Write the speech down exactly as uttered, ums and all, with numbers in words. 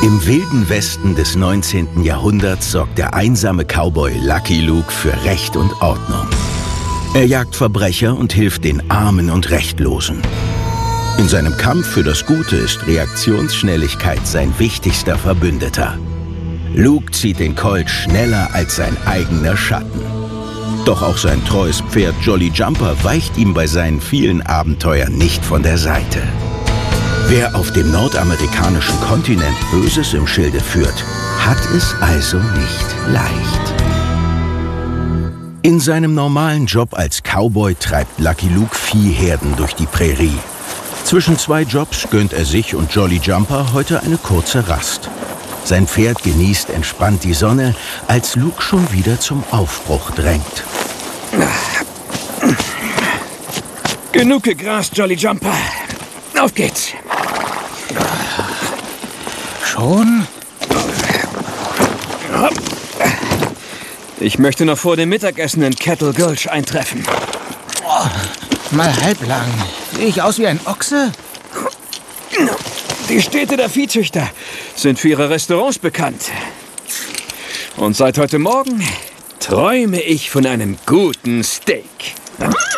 Im wilden Westen des neunzehnten Jahrhunderts sorgt der einsame Cowboy Lucky Luke für Recht und Ordnung. Er jagt Verbrecher und hilft den Armen und Rechtlosen. In seinem Kampf für das Gute ist Reaktionsschnelligkeit sein wichtigster Verbündeter. Luke zieht den Colt schneller als sein eigener Schatten. Doch auch sein treues Pferd Jolly Jumper weicht ihm bei seinen vielen Abenteuern nicht von der Seite. Wer auf dem nordamerikanischen Kontinent Böses im Schilde führt, hat es also nicht leicht. In seinem normalen Job als Cowboy treibt Lucky Luke Viehherden durch die Prärie. Zwischen zwei Jobs gönnt er sich und Jolly Jumper heute eine kurze Rast. Sein Pferd genießt entspannt die Sonne, als Luke schon wieder zum Aufbruch drängt. Genug gegrast, Jolly Jumper. Auf geht's. Schon? Ich möchte noch vor dem Mittagessen in Kettle Gulch eintreffen. Oh, mal halblang. Sehe ich aus wie ein Ochse? Die Städte der Viehzüchter sind für ihre Restaurants bekannt. Und seit heute Morgen träume ich von einem guten Steak.